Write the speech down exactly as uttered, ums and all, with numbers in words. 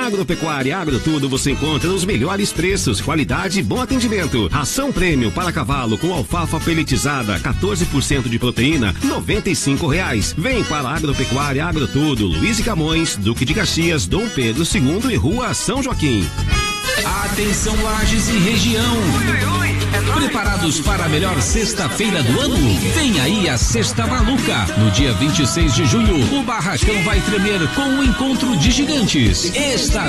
Agropecuária Agrotudo você encontra os melhores preços, qualidade e bom atendimento. Ração prêmio para cavalo com alfafa pelletizada, quatorze por cento de proteína, noventa e cinco reais. Vem para a Agropecuária Agrotudo, Luiz e Camões, Duque de Caxias, Dom Pedro segundo e Rua São Joaquim. Atenção Lages e região. Preparados para a melhor sexta-feira do ano? Vem aí a Sexta Maluca. No dia vinte e seis de junho, o barracão vai tremer com o encontro de gigantes. Esta